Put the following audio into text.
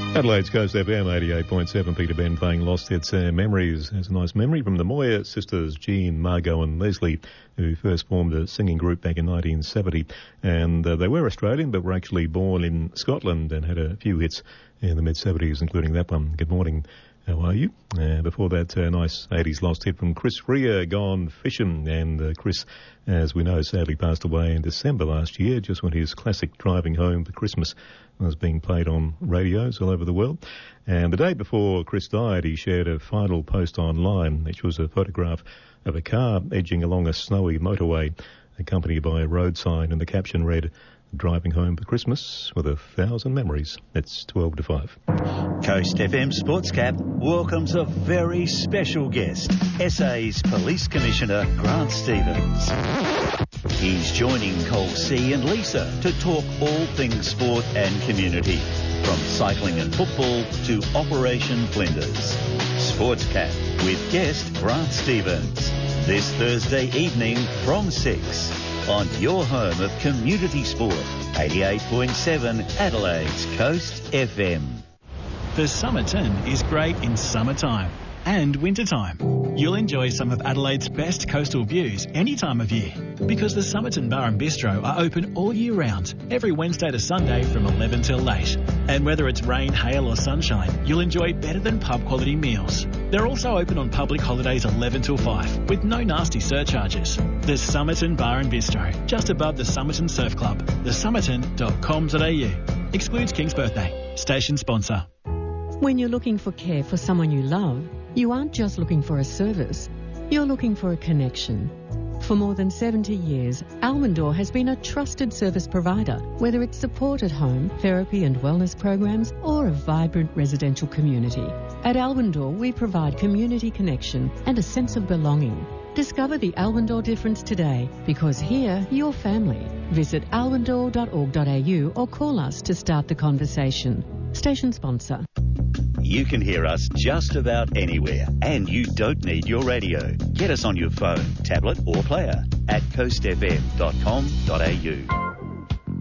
Adelaide's Coast FM 88.7. Peter Ben playing Lost Hits Memories. There's a nice memory from the Moyer sisters, Jean, Margot and Leslie, who first formed a singing group back in 1970. And they were Australian, but were actually born in Scotland and had a few hits in the mid-70s, including that one. Good morning. How are you? Before that, nice 80s lost hit from Chris Rea, Gone Fishing. And Chris, as we know, sadly passed away in December last year, just when his classic Driving Home for Christmas was being played on radios all over the world. And the day before Chris died, he shared a final post online, which was a photograph of a car edging along a snowy motorway, accompanied by a road sign, and the caption read, "Driving home for Christmas with 1,000 memories." It's 12 to 5. Coast FM Sportscap welcomes a very special guest, SA's Police Commissioner Grant Stevens. He's joining Cole C and Lisa to talk all things sport and community, from cycling and football to Operation Flinders. Sportscap with guest Grant Stevens, this Thursday evening from 6 on your home of community sport, 88.7 Adelaide's Coast FM. The Somerton is great in summertime and wintertime. You'll enjoy some of Adelaide's best coastal views any time of year, because the Somerton Bar and Bistro are open all year round, every Wednesday to Sunday from 11 till late. And whether it's rain, hail or sunshine, you'll enjoy better than pub quality meals. They're also open on public holidays 11 till 5, with no nasty surcharges. The Somerton Bar and Bistro, just above the Somerton Surf Club. thesomerton.com.au. Excludes King's Birthday. Station sponsor. When you're looking for care for someone you love, you aren't just looking for a service, you're looking for a connection. For more than 70 years, Almondor has been a trusted service provider, whether it's support at home, therapy and wellness programs, or a vibrant residential community. At Almondor, we provide community connection and a sense of belonging. Discover the Almondor difference today, because here, you're family. Visit almondor.org.au or call us to start the conversation. Station sponsor. You can hear us just about anywhere, and you don't need your radio. Get us on your phone, tablet or player at coastfm.com.au.